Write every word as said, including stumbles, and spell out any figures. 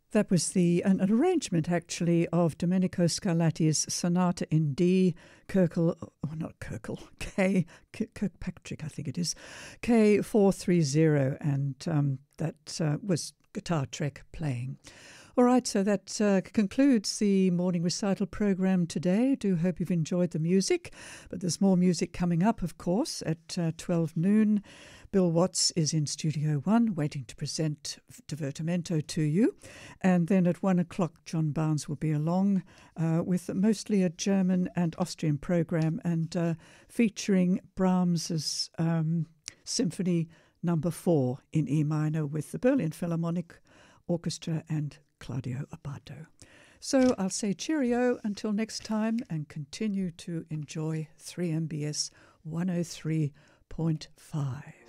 That was the an, an arrangement, actually, of Domenico Scarlatti's Sonata in D, Kirkle, oh, not Kirkle, K, K, Kirkpatrick, I think it is, K four three zero, and um, that uh, was Guitar Trek playing. All right, so that uh, concludes the morning recital program today. Do hope you've enjoyed the music, but there's more music coming up, of course, at uh, twelve noon. Bill Watts is in Studio One, waiting to present Divertimento to you. And then at one o'clock, John Barnes will be along uh, with mostly a German and Austrian program, and uh, featuring Brahms's um, Symphony Number Four in E minor with the Berlin Philharmonic Orchestra and Claudio Abbado. So I'll say cheerio until next time, and continue to enjoy three M B S one oh three point five.